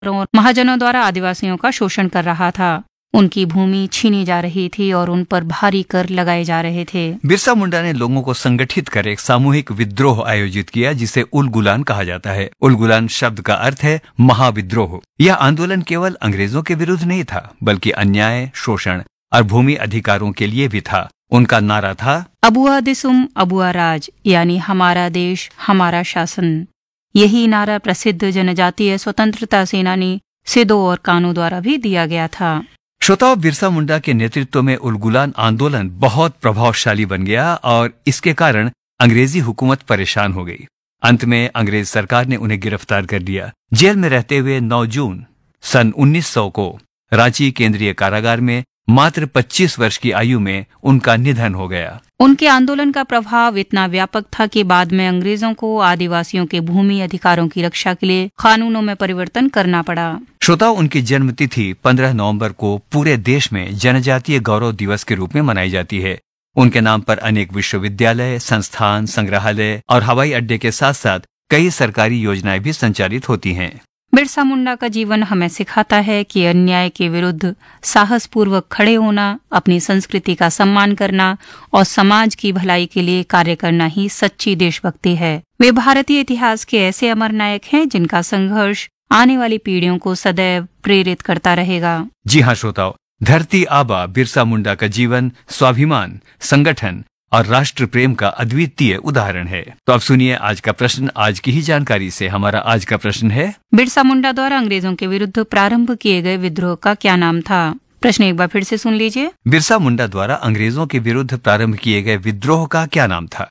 और महाजनों द्वारा आदिवासियों का शोषण कर रहा था। उनकी भूमि छीनी जा रही थी और उन पर भारी कर लगाए जा रहे थे। बिरसा मुंडा ने लोगों को संगठित कर एक सामूहिक विद्रोह आयोजित किया, जिसे उलगुलान कहा जाता है। उलगुलान शब्द का अर्थ है महाविद्रोह। यह आंदोलन केवल अंग्रेजों के विरुद्ध नहीं था, बल्कि अन्याय, शोषण और भूमि अधिकारों के लिए भी था। उनका नारा था अबुआ दिसुम अबुआ राज, यानी हमारा देश हमारा शासन। यही नारा प्रसिद्ध जनजातीय स्वतंत्रता सेनानी सिदो और कानू द्वारा भी दिया गया था। श्रोताओं, बिरसा मुंडा के नेतृत्व में उलगुलान आंदोलन बहुत प्रभावशाली बन गया और इसके कारण अंग्रेजी हुकूमत परेशान हो गई। अंत में अंग्रेज सरकार ने उन्हें गिरफ्तार कर लिया। जेल में रहते हुए 9 जून सन 1900 को रांची केंद्रीय कारागार में मात्र 25 वर्ष की आयु में उनका निधन हो गया। उनके आंदोलन का प्रभाव इतना व्यापक था कि बाद में अंग्रेजों को आदिवासियों के भूमि अधिकारों की रक्षा के लिए कानूनों में परिवर्तन करना पड़ा। श्रोताओं, उनकी जन्मतिथि 15 नवंबर को पूरे देश में जनजातीय गौरव दिवस के रूप में मनाई जाती है। उनके नाम पर अनेक विश्वविद्यालय, संस्थान, संग्रहालय और हवाई अड्डे के साथ साथ कई सरकारी योजनाएं भी संचालित होती हैं। बिरसा मुंडा का जीवन हमें सिखाता है कि अन्याय के विरुद्ध साहसपूर्वक खड़े होना, अपनी संस्कृति का सम्मान करना और समाज की भलाई के लिए कार्य करना ही सच्ची देशभक्ति है। वे भारतीय इतिहास के ऐसे अमर नायक हैं जिनका संघर्ष आने वाली पीढ़ियों को सदैव प्रेरित करता रहेगा। जी हाँ श्रोताओं, धरती आबा बिरसा मुंडा का जीवन स्वाभिमान, संगठन और राष्ट्र प्रेम का अद्वितीय उदाहरण है। तो अब सुनिए आज का प्रश्न। आज की ही जानकारी से हमारा आज का प्रश्न है, बिरसा मुंडा द्वारा अंग्रेजों के विरुद्ध प्रारंभ किए गए विद्रोह का क्या नाम था? प्रश्न एक बार फिर से सुन लीजिए। बिरसा मुंडा द्वारा अंग्रेजों के विरुद्ध प्रारंभ किए गए विद्रोह का क्या नाम था?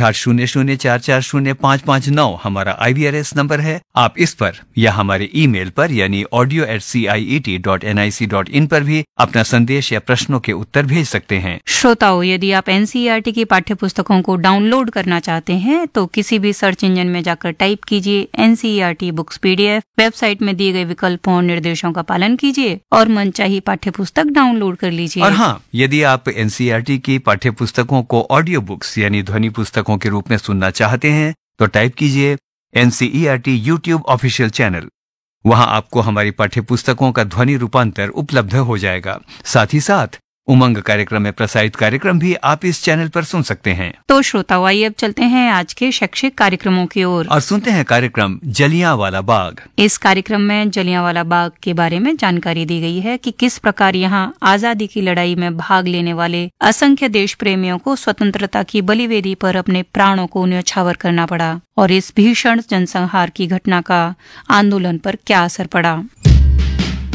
8800440559 हमारा IVRS नंबर है। आप इस पर या हमारे ईमेल पर यानी audio@ciet.nic.in पर भी अपना संदेश या प्रश्नों के उत्तर भेज सकते हैं। श्रोताओं, यदि आप NCERT की पाठ्य पुस्तकों को डाउनलोड करना चाहते हैं तो किसी भी सर्च इंजन में जाकर टाइप कीजिए NCERT बुक्स PDF। वेबसाइट में दिए गए विकल्पों और निर्देशों का पालन कीजिए और मनचाही पाठ्य पुस्तक डाउनलोड कर लीजिए। और हाँ, यदि आप NCERT की पाठ्य पुस्तकों को ऑडियो बुक्स यानी ध्वनि पुस्तकों के रूप में सुनना चाहते हैं तो टाइप कीजिए NCERT YouTube ऑफिशियल चैनल। वहां आपको हमारी पाठ्य पुस्तकों का ध्वनि रूपांतर उपलब्ध हो जाएगा। साथ ही साथ उमंग कार्यक्रम में प्रसारित कार्यक्रम भी आप इस चैनल पर सुन सकते हैं। तो श्रोताओं, आइए अब चलते हैं आज के शैक्षिक कार्यक्रमों की ओर और सुनते हैं कार्यक्रम जलियांवाला बाग। इस कार्यक्रम में जलियांवाला बाग के बारे में जानकारी दी गई है कि किस प्रकार यहाँ आजादी की लड़ाई में भाग लेने वाले असंख्य देश प्रेमियों को स्वतंत्रता की बलिवेदी पर अपने प्राणों को न्यौछावर करना पड़ा और इस भीषण जनसंहार की घटना का आंदोलन पर क्या असर पड़ा।